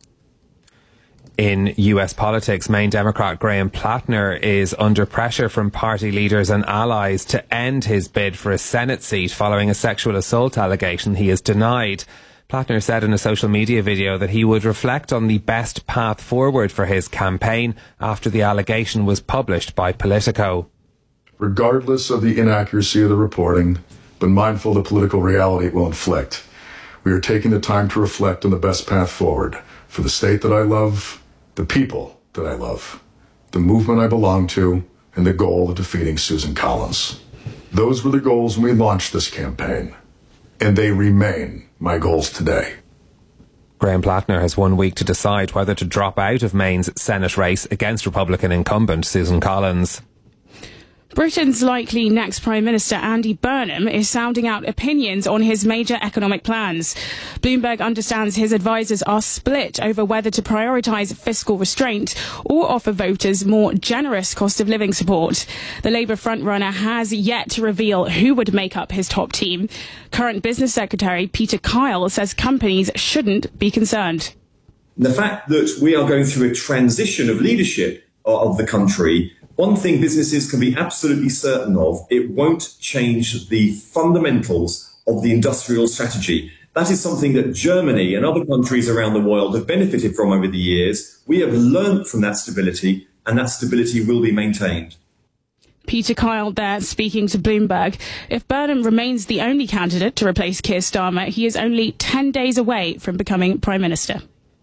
In US politics, Maine Democrat Graham Plattner is under pressure from party leaders and allies to end his bid for a Senate seat following a sexual assault allegation he has denied. Plattner said in a social media video that he would reflect on the best path forward for his campaign after the allegation was published by Politico. Regardless of the inaccuracy of the reporting, but mindful of the political reality it will inflict, we are taking the time to reflect on the best path forward for the state that I love, the people that I love, the movement I belong to, and the goal of defeating Susan Collins. Those were the goals when we launched this campaign, and they remain my goals today. Graham Plattner has 1 week to decide whether to drop out of Maine's Senate race against Republican incumbent Susan Collins. Britain's likely next Prime Minister, Andy Burnham, is sounding out opinions on his major economic plans. Bloomberg understands his advisers are split over whether to prioritise fiscal restraint or offer voters more generous cost of living support. The Labour frontrunner has yet to reveal who would make up his top team. Current Business Secretary Peter Kyle says companies shouldn't be concerned. The fact that we are going through a transition of leadership of the country, one thing businesses can be absolutely certain of, it won't change the fundamentals of the industrial strategy. That is something that Germany and other countries around the world have benefited from over the years. We have learned from that stability, and that stability will be maintained. Peter Kyle there speaking to Bloomberg. If Burnham remains the only candidate to replace Keir Starmer, he is only 10 days away from becoming Prime Minister.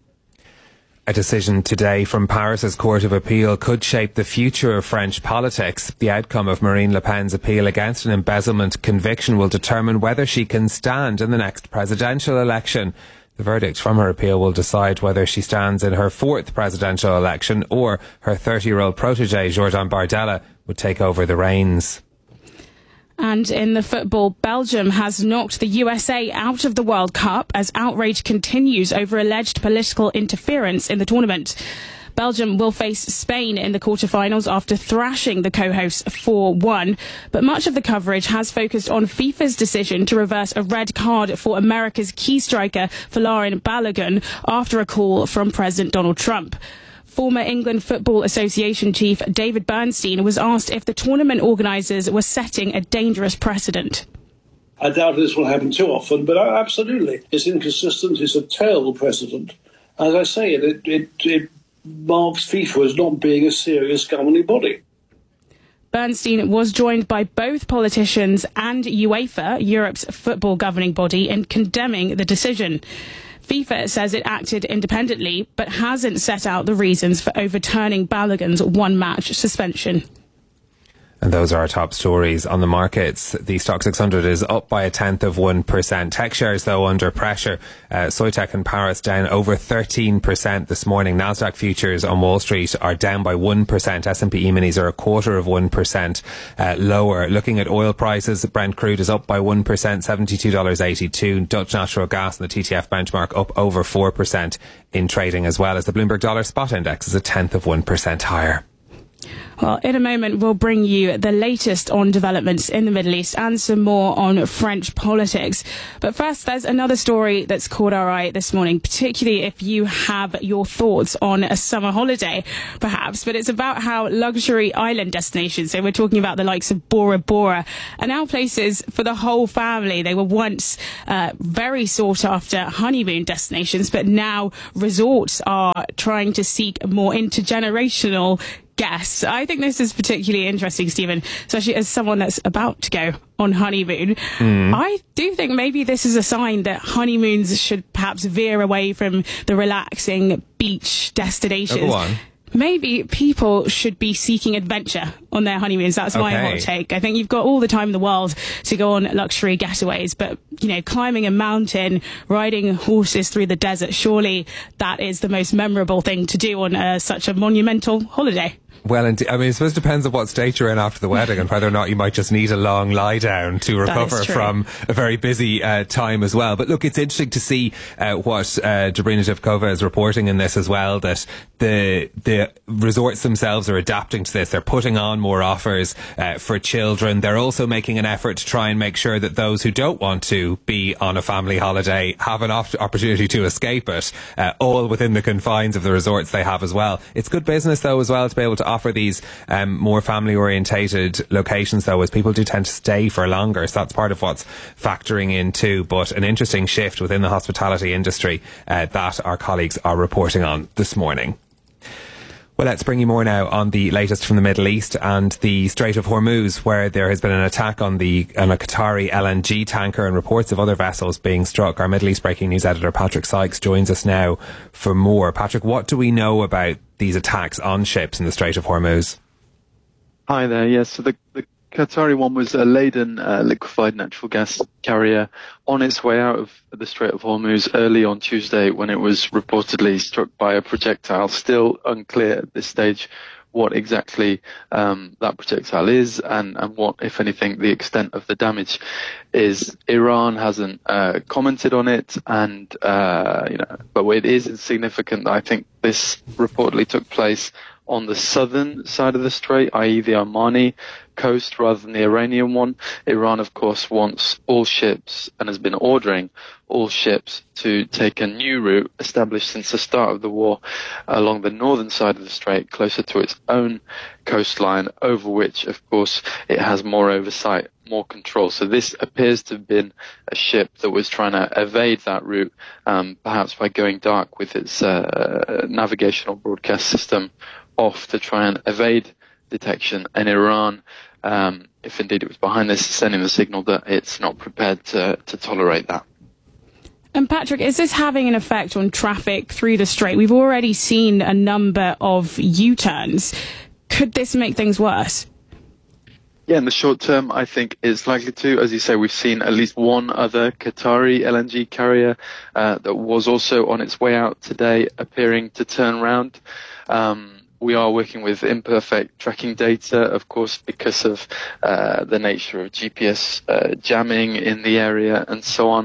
A decision today from Paris's Court of Appeal could shape the future of French politics. The outcome of Marine Le Pen's appeal against an embezzlement conviction will determine whether she can stand in the next presidential election. The verdict from her appeal will decide whether she stands in her fourth presidential election or her 30-year-old protege, Jordan Bardella, would take over the reins. And in the football, Belgium has knocked the USA out of the World Cup as outrage continues over alleged political interference in the tournament. Belgium will face Spain in the quarterfinals after thrashing the co-hosts 4-1. But much of the coverage has focused on FIFA's decision to reverse a red card for America's key striker, Folarin Balogun, after a call from President Donald Trump. Former England Football Association chief David Bernstein was asked if the tournament organisers were setting a dangerous precedent. I doubt this will happen too often, but absolutely. It's inconsistent. It's a terrible precedent. As I say, it marks FIFA as not being a serious governing body. Bernstein was joined by both politicians and UEFA, Europe's football governing body, in condemning the decision. FIFA says it acted independently, but hasn't set out the reasons for overturning Balogun's one-match suspension. And those are our top stories on the markets. The Stock 600 is up by 0.1%. Tech shares, though, under pressure. Soitec and Paris down over 13% this morning. Nasdaq futures on Wall Street are down by 1%. S&P E-minis are 0.25% lower. Looking at oil prices, Brent crude is up by 1%, $72.82. Dutch natural gas and the TTF benchmark up over 4% in trading, as well as the Bloomberg Dollar Spot Index is 0.1% higher. Well, in a moment, we'll bring you the latest on developments in the Middle East and some more on French politics. But first, there's another story that's caught our eye this morning, particularly if you have your thoughts on a summer holiday, perhaps. But it's about how luxury island destinations, so we're talking about the likes of Bora Bora, are now places for the whole family. They were once very sought after honeymoon destinations, but now resorts are trying to seek more intergenerational guests. I think this is particularly interesting, Stephen, especially as someone that's about to go on honeymoon. I do think maybe this is a sign that honeymoons should perhaps veer away from the relaxing beach destinations. Go on. Maybe people should be seeking adventure on their honeymoons. That's my hot take. I think you've got all the time in the world to go on luxury getaways, but, you know, climbing a mountain, riding horses through the desert, surely that is the most memorable thing to do on such a monumental holiday. Well, I mean, I suppose it depends on what state you're in after the wedding and whether or not you might just need a long lie down to recover from a very busy time as well. But look, it's interesting to see what Dobrina Zhivkova is reporting in this as well, that the resorts themselves are adapting to this. They're putting on more offers for children. They're also making an effort to try and make sure that those who don't want to be on a family holiday have an opportunity to escape it, all within the confines of the resorts they have as well. It's good business, though, as well, to be able to offer these more family orientated locations, though, as people do tend to stay for longer, so that's part of what's factoring in too. But an interesting shift within the hospitality industry that our colleagues are reporting on this morning. Well, let's bring you more now on the latest from the Middle East and the Strait of Hormuz, where there has been an attack on a Qatari LNG tanker and reports of other vessels being struck. Our Middle East breaking news editor Patrick Sykes joins us now for more. Patrick, what do we know about these attacks on ships in the Strait of Hormuz? Hi there. Yes, so the Qatari one was a laden liquefied natural gas carrier on its way out of the Strait of Hormuz early on Tuesday when it was reportedly struck by a projectile. Still unclear at this stage what exactly that projectile is and what, if anything, the extent of the damage is. Iran hasn't commented on it, and but it is significant that I think this reportedly took place on the southern side of the strait, i.e. the Omani coast rather than the Iranian one. Iran, of course, wants all ships and has been ordering all ships to take a new route established since the start of the war along the northern side of the strait, closer to its own coastline, over which, of course, it has more oversight, more control. So this appears to have been a ship that was trying to evade that route, perhaps by going dark with its navigational broadcast system off to try and evade detection. And Iran, if indeed it was behind this, is sending the signal that it's not prepared to tolerate that. And Patrick, is this having an effect on traffic through the strait? We've already seen a number of U-turns. Could this make things worse? Yeah, in the short term, I think it's likely to. As you say, we've seen at least one other Qatari LNG carrier that was also on its way out today appearing to turn round. We are working with imperfect tracking data, of course, because of the nature of GPS jamming in the area and so on.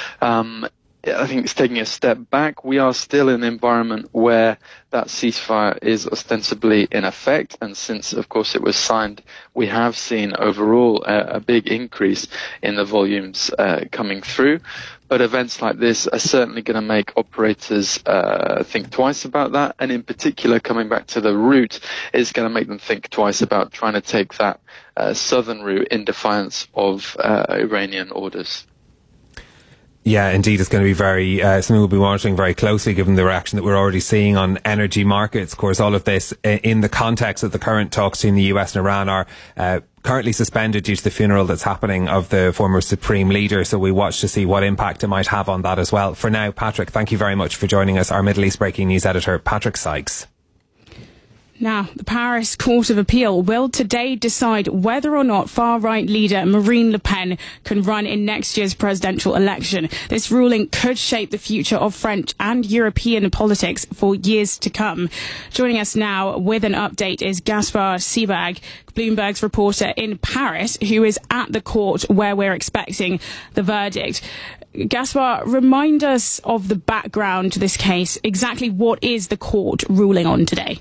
I think it's taking a step back. We are still in an environment where that ceasefire is ostensibly in effect. And since, of course, it was signed, we have seen overall a big increase in the volumes coming through. But events like this are certainly going to make operators think twice about that. And in particular, coming back to the route, is going to make them think twice about trying to take that southern route in defiance of Iranian orders. Yeah, indeed, it's going to be very something we'll be monitoring very closely, given the reaction that we're already seeing on energy markets. Of course, all of this in the context of the current talks between the US and Iran are currently suspended due to the funeral that's happening of the former supreme leader. So we watch to see what impact it might have on that as well. For now, Patrick, thank you very much for joining us. Our Middle East breaking news editor, Patrick Sykes. Now, the Paris Court of Appeal will today decide whether or not far-right leader Marine Le Pen can run in next year's presidential election. This ruling could shape the future of French and European politics for years to come. Joining us now with an update is Gaspard Sebag, Bloomberg's reporter in Paris, who is at the court where we're expecting the verdict. Gaspard, remind us of the background to this case. Exactly what is the court ruling on today?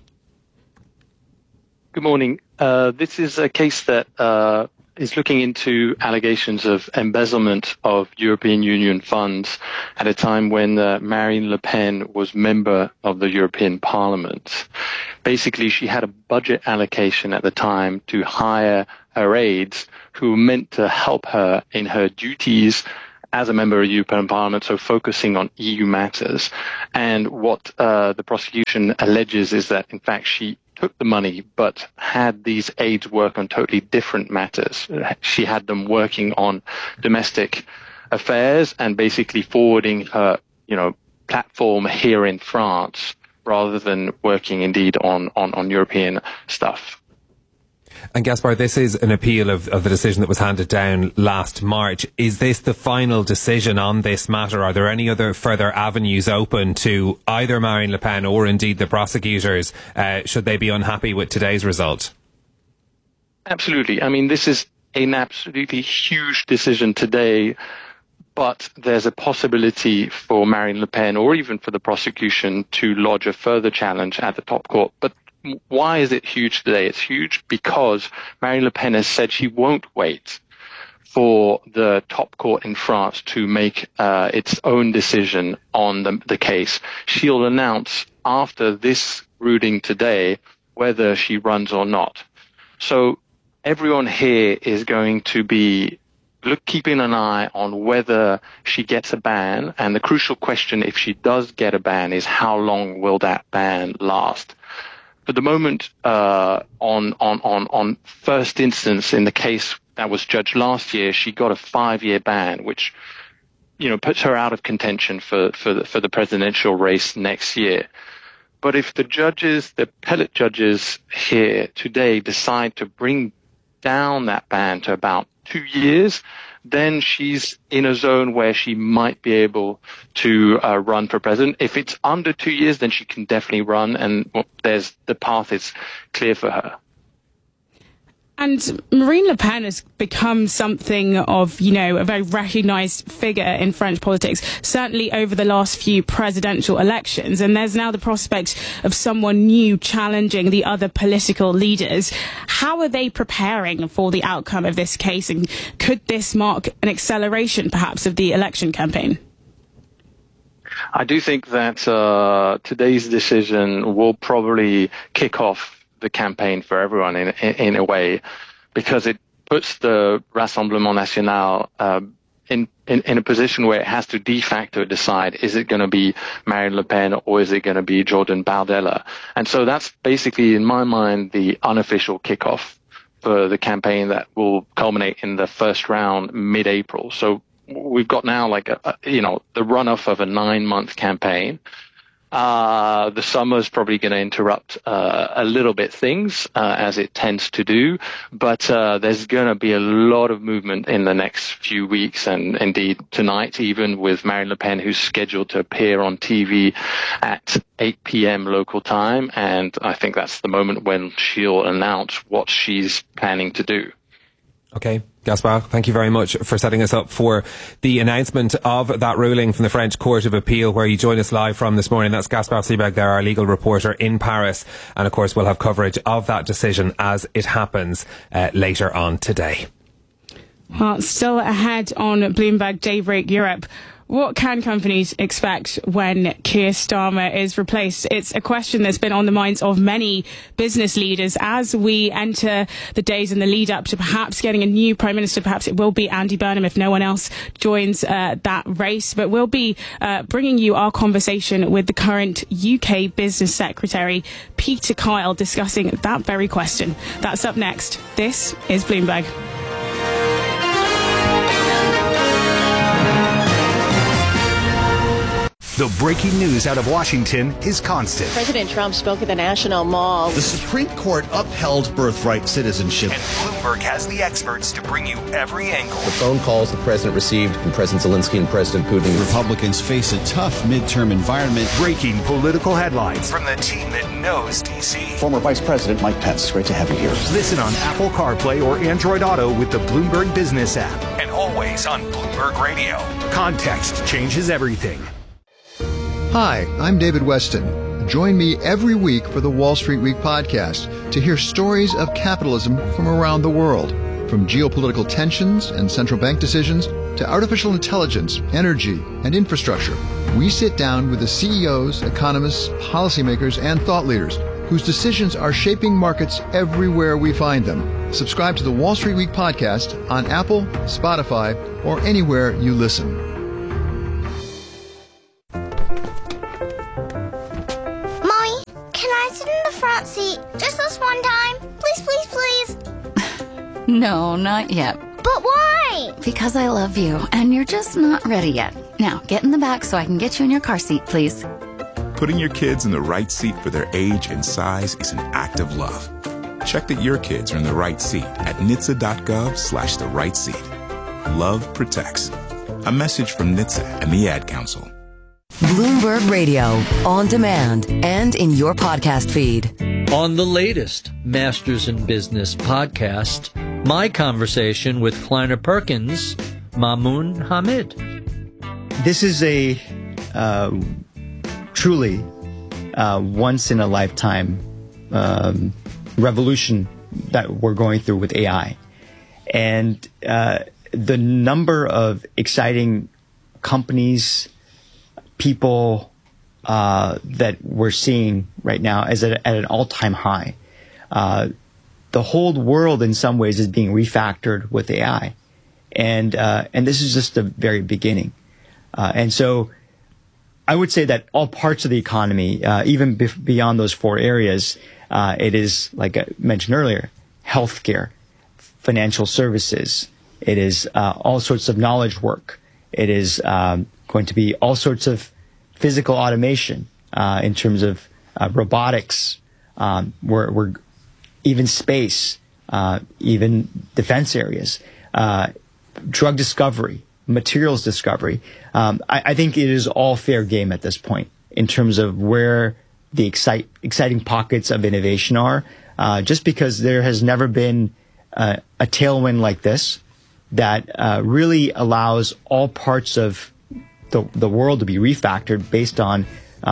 Good morning. This is a case that is looking into allegations of embezzlement of European Union funds at a time when Marine Le Pen was member of the European Parliament. Basically, she had a budget allocation at the time to hire her aides who were meant to help her in her duties as a member of the European Parliament, so focusing on EU matters. And what the prosecution alleges is that, in fact, she took the money but had these aides work on totally different matters. She had them working on domestic affairs and basically forwarding her, platform here in France rather than working indeed on European stuff. And Gaspard, this is an appeal of the decision that was handed down last March. Is this the final decision on this matter? Are there any other further avenues open to either Marine Le Pen or indeed the prosecutors, should they be unhappy with today's result? Absolutely. I mean, this is an absolutely huge decision today, but there's a possibility for Marine Le Pen or even for the prosecution to lodge a further challenge at the top court. But why is it huge today? It's huge because Marine Le Pen has said she won't wait for the top court in France to make its own decision on the case. She'll announce after this ruling today whether she runs or not. So everyone here is going to be keeping an eye on whether she gets a ban. And the crucial question, if she does get a ban, is how long will that ban last? For the moment, on first instance in the case that was judged last year, she got a 5-year ban, which, puts her out of contention for the presidential race next year. But if the appellate judges here today decide to bring down that ban to about 2 years, then she's in a zone where she might be able to run for president. If it's under 2 years, then she can definitely run, and the path is clear for her. And Marine Le Pen has become something of, a very recognised figure in French politics, certainly over the last few presidential elections. And there's now the prospect of someone new challenging the other political leaders. How are they preparing for the outcome of this case? And could this mark an acceleration, perhaps, of the election campaign? I do think that today's decision will probably kick off the campaign for everyone in a way, because it puts the Rassemblement National in a position where it has to de facto decide, is it going to be Marine Le Pen or is it going to be Jordan Bardella? And so that's basically, in my mind, the unofficial kickoff for the campaign that will culminate in the first round mid-April. So we've got now the runoff of a 9-month campaign. The summer's probably going to interrupt a little bit things, as it tends to do, but there's going to be a lot of movement in the next few weeks, and indeed tonight, even with Marine Le Pen, who's scheduled to appear on TV at 8 p.m. local time, and I think that's the moment when she'll announce what she's planning to do. Okay, Gaspard, thank you very much for setting us up for the announcement of that ruling from the French Court of Appeal, where you join us live from this morning. That's Gaspard Sebag there, our legal reporter in Paris. And of course, we'll have coverage of that decision as it happens later on today. Well, still ahead on Bloomberg Daybreak Europe. What can companies expect when Keir Starmer is replaced? It's a question that's been on the minds of many business leaders as we enter the days in the lead up to perhaps getting a new Prime Minister. Perhaps it will be Andy Burnham if no one else joins that race. But we'll be bringing you our conversation with the current UK Business Secretary, Peter Kyle, discussing that very question. That's up next. This is Bloomberg. The The breaking news out of Washington is constant. President Trump spoke at the National Mall. The Supreme Court upheld birthright citizenship. And Bloomberg has the experts to bring you every angle. The phone calls the president received from President Zelensky and President Putin. Republicans face a tough midterm environment. Breaking political headlines from the team that knows D.C. Former Vice President Mike Pence, great to have you here. Listen on Apple CarPlay or Android Auto with the Bloomberg Business app. And always on Bloomberg Radio. Context changes everything. Hi, I'm David Weston. Join me every week for the Wall Street Week podcast to hear stories of capitalism from around the world. From geopolitical tensions and central bank decisions to artificial intelligence, energy, and infrastructure, we sit down with the CEOs, economists, policymakers, and thought leaders whose decisions are shaping markets everywhere we find them. Subscribe to the Wall Street Week podcast on Apple, Spotify, or anywhere you listen. Mommy, can I sit in the front seat just this one time? Please, please, please. No, not yet. But why? Because I love you, and you're just not ready yet. Now, get in the back so I can get you in your car seat, please. Putting your kids in the right seat for their age and size is an act of love. Check that your kids are in the right seat at NHTSA.gov/the right seat. Love protects. A message from NHTSA and the Ad Council. Bloomberg Radio, on demand and in your podcast feed. On the latest Masters in Business podcast, my conversation with Kleiner Perkins, Mamoun Hamid. This is a truly once-in-a-lifetime revolution that we're going through with AI. And the number of exciting companies, people that we're seeing right now is at an all-time high. The whole world, in some ways, is being refactored with AI, and this is just the very beginning. And so, I would say that all parts of the economy, even beyond those four areas, it is, like I mentioned earlier, healthcare, financial services. It is all sorts of knowledge work. It is going to be all sorts of physical automation in terms of robotics, we're even space, even defense areas, drug discovery, materials discovery. I think it is all fair game at this point in terms of where the exciting pockets of innovation are, just because there has never been a tailwind like this that really allows all parts of the world to be refactored based on,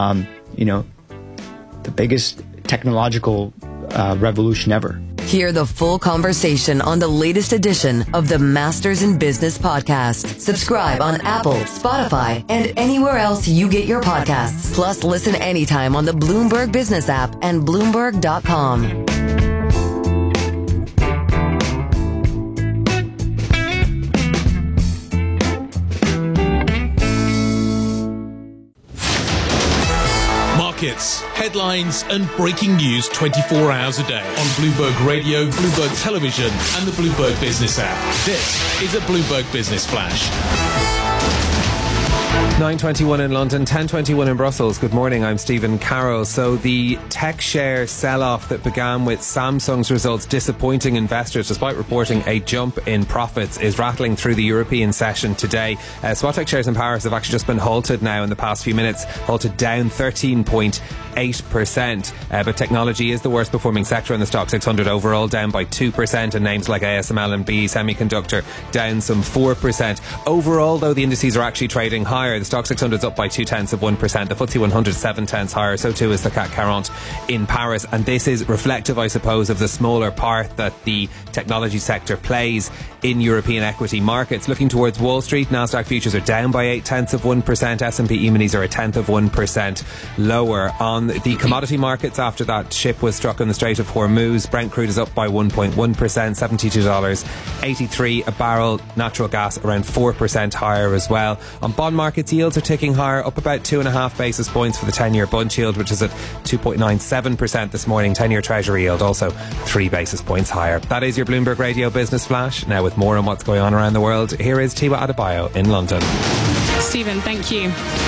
the biggest technological revolution ever. Hear the full conversation on the latest edition of the Masters in Business podcast. Subscribe on Apple, Spotify, and anywhere else you get your podcasts. Plus, listen anytime on the Bloomberg Business app and Bloomberg.com. Markets, headlines, and breaking news 24 hours a day on Bloomberg Radio, Bloomberg Television, and the Bloomberg Business app. This is a Bloomberg Business Flash. 9:21 in London, 10:21 in Brussels. Good morning, I'm Stephen Carroll. So the tech share sell-off that began with Samsung's results disappointing investors despite reporting a jump in profits is rattling through the European session today. Swatec shares in Paris have actually just been halted now in the past few minutes, halted down 13.8%. But technology is the worst performing sector in the Stock 600 overall, down by 2%, and names like ASML and BE Semiconductor down some 4%. Overall, though, the indices are actually trading higher. The Stock 600 is up by 0.2%. The FTSE 100 7/10 higher. So too is the CAC 40 in Paris. And this is reflective, I suppose, of the smaller part that the technology sector plays in European equity markets. Looking towards Wall Street, Nasdaq futures are down by 0.8%. S&P E-minis are 1/10% lower. On the commodity markets, after that ship was struck in the Strait of Hormuz, Brent crude is up by 1.1%, $72.83 a barrel. Natural gas around 4% higher as well. On bond markets, yields are ticking higher, up about 2.5 basis points for the 10-year bund yield, which is at 2.97% this morning. 10-year treasury yield also 3 basis points higher. That is your Bloomberg Radio Business Flash. Now with more on what's going on around the world, here is Tiwa Adebayo in London. Stephen, thank you.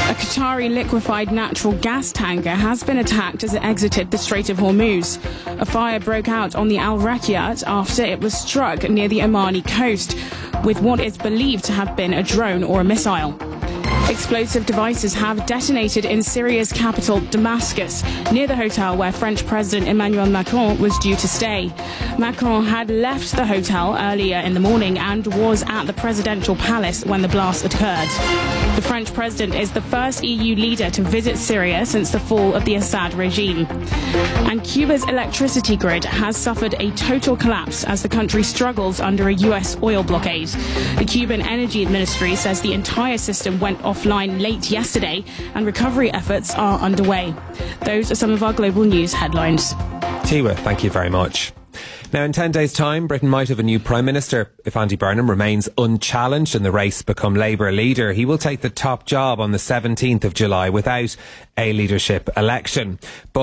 A Qatari liquefied natural gas tanker has been attacked as it exited the Strait of Hormuz. A fire broke out on the Al Rakyat after it was struck near the Omani coast with what is believed to have been a drone or a missile. Explosive devices have detonated in Syria's capital, Damascus, near the hotel where French President Emmanuel Macron was due to stay. Macron had left the hotel earlier in the morning and was at the presidential palace when the blast occurred. The French president is the first EU leader to visit Syria since the fall of the Assad regime. And Cuba's electricity grid has suffered a total collapse as the country struggles under a US oil blockade. The Cuban Energy Ministry says the entire system went offline late yesterday and recovery efforts are underway. Those are some of our global news headlines. Tiwa, thank you very much. Now, in 10 days' time, Britain might have a new Prime Minister. If Andy Burnham remains unchallenged in the race to become Labour leader, he will take the top job on the 17th of July without a leadership election. But